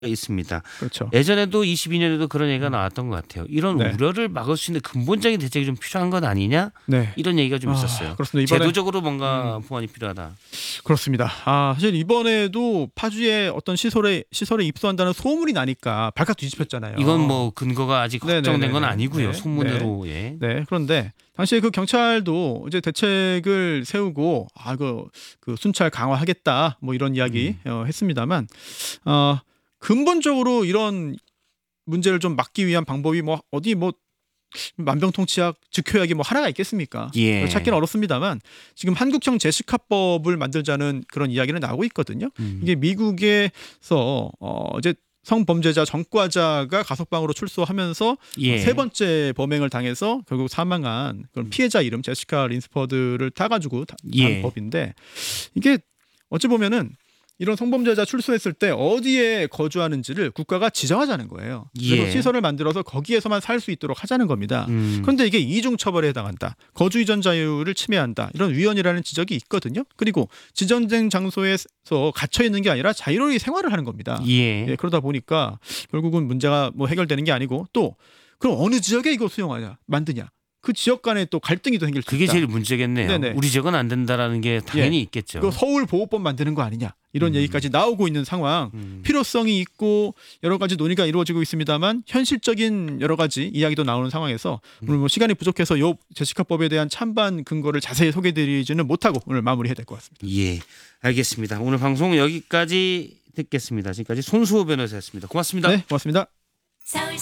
있습니다. 그렇죠. 예전에도 22년에도 그런 얘기가 나왔던 것 같아요. 이런 네. 우려를 막을 수 있는 근본적인 대책이 좀 필요한 건 아니냐? 네. 이런 얘기가 좀 있었어요. 그렇습니다. 이번에 제도적으로 뭔가 보완이 필요하다. 그렇습니다. 사실 이번에도 파주에 어떤 시설에 입소한다는 소문이 나니까 발칵 뒤집혔잖아요. 이건 뭐 근거가 아직 확정된 건 네네네네. 아니고요. 네. 소문으로. 예. 네. 그런데 당시에 그 경찰도 이제 대책을 세우고 그 순찰 강화하겠다 뭐 이런 이야기 했습니다만 근본적으로 이런 문제를 좀 막기 위한 방법이 뭐 어디 뭐 만병통치약 즉효약이 뭐 하나가 있겠습니까? 예. 찾기는 어렵습니다만 지금 한국형 제시카법을 만들자는 그런 이야기는 나오고 있거든요. 이게 미국에서 이제 성범죄자 전과자가 가석방으로 출소하면서 예. 세 번째 범행을 당해서 결국 사망한 그런 피해자 이름 제시카 린스퍼드를 타가지고 단 예. 법인데 이게 어찌 보면은 이런 성범죄자 출소했을 때 어디에 거주하는지를 국가가 지정하자는 거예요. 그래서 예. 시설을 만들어서 거기에서만 살 수 있도록 하자는 겁니다. 그런데 이게 이중 처벌에 해당한다. 거주 이전 자유를 침해한다. 이런 위헌이라는 지적이 있거든요. 그리고 지정된 장소에서 갇혀 있는 게 아니라 자유로이 생활을 하는 겁니다. 예. 그러다 보니까 결국은 문제가 뭐 해결되는 게 아니고 또 그럼 어느 지역에 이거 수용하냐 만드냐. 그 지역 간에 또 갈등이 더 생길 수 그게 있다. 제일 문제겠네요. 네네. 우리 지역은 안 된다라는 게 당연히 있겠죠. 그 서울 보호법 만드는 거 아니냐 이런 얘기까지 나오고 있는 상황. 필요성이 있고 여러 가지 논의가 이루어지고 있습니다만 현실적인 여러 가지 이야기도 나오는 상황에서 오늘 뭐 시간이 부족해서 요 제시카법에 대한 찬반 근거를 자세히 소개드리지는 못하고 오늘 마무리해야 될 것 같습니다. 예, 알겠습니다. 오늘 방송 여기까지 듣겠습니다. 지금까지 손수호 변호사였습니다. 고맙습니다. 네, 고맙습니다.